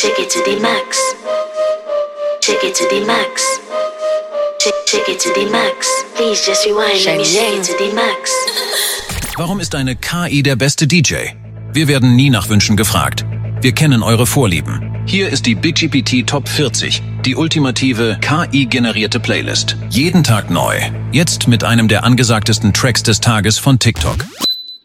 Check it to the max. Check it to the max. Check it to the max. Please just rewind. Let me check it to the max. Warum ist eine KI der beste DJ? Wir werden nie nach Wünschen gefragt. Wir kennen eure Vorlieben. Hier ist die BigGPT Top 40, die ultimative KI-generierte Playlist. Jeden Tag neu. Jetzt mit einem der angesagtesten Tracks des Tages von TikTok.